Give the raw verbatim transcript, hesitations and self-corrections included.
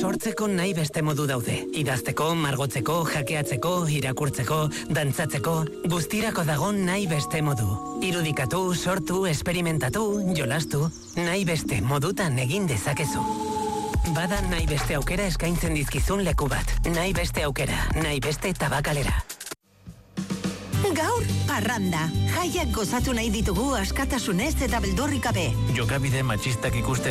sortzeko nahi beste modu daude. Idazteko, margotzeko, jakeatzeko, irakurtzeko, dantzatzeko, guztirako dago nahi beste modu. Irudikatu, sortu, esperimentatu, jolastu, nahi beste modutan egin dezakezu. Bada nahi beste aukera eskaintzen dizkizun leku bat. Nahi beste aukera, nahi beste tabakalera. Gaur, parranda. Jaiak gozatu nahi ditugu askatasunez eta beldurrik gabe. Jokabide matxistak ikuste